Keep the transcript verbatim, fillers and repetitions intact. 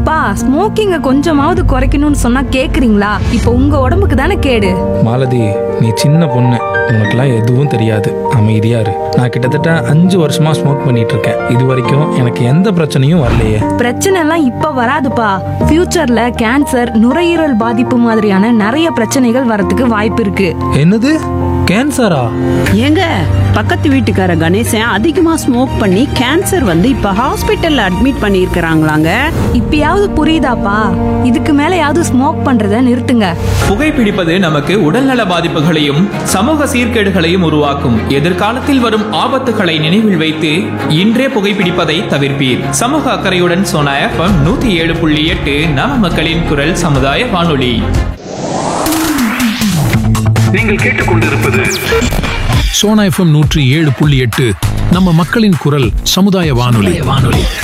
அப்பா ஸ்மோக்கிங்க கொஞ்சமாவது குறைக்கணும்னு சொன்னா கேக்குறீங்களா? இப்போ உங்க உடம்புக்கு தானே கேடு. மாலதி, நீ சின்ன பொண்ணு, உனக்குலாம் எதுவும் தெரியாது. அமைதியா இரு. நான் கிட்டத்தட்ட அஞ்சு வருஷமா ஸ்மோக் பண்ணிட்டு இருக்கேன். இது வரைக்கும் எனக்கு எந்த பிரச்சனையும் வரலையே. பிரச்சனை எல்லாம் இப்ப வராதுப்பா. ஃபியூச்சர்ல கேன்சர், நுரையீரல் பாதிப்பு மாதிரியான நிறைய பிரச்சனைகள் வரதுக்கு வாய்ப்பு இருக்கு. என்னது, கேன்சரா? ஏங்க, பக்கத்து வீட்டுக்கார கணேசன் அதிகமா ஸ்மோக் பண்ணி கேன்சர் வந்து இப்ப ஹாஸ்பிட்டல்ல அட்மிட் பண்ணியிருக்கிறாங்களாங்க. இப்பயாவது புரியுதாப்பா? இதுக்கு மேலயாவது ஸ்மோக் பண்றத நிறுத்துங்க. புகைப்பிடிப்பது நமக்கு உடல்நல பாதிப்புகளையும் சமூக சீர்கேடுகளையும் உருவாக்கும். எதிர்காலத்தில் வரும் ஆபத்துகளை நினைவில் வைத்து இன்றே புகைப்பிடிப்பதை தவிர்ப்பீர். சமூக அக்கறையுடன் சோனா எஃப்எம் நூத்தி ஏழு புள்ளி எட்டு நம மக்களின் குரல் சமுதாய வானொலி. நீங்கள் கேட்டுக்கொண்டிருப்பது சோனா எஃப்எம் நூற்றி ஏழு புள்ளி எட்டு நம்ம மக்களின் குரல் சமுதாய வானொலி வானொலி